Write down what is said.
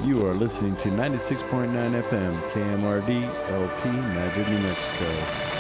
You are listening to 96.9 FM, KMRD, LP, Madrid, New Mexico.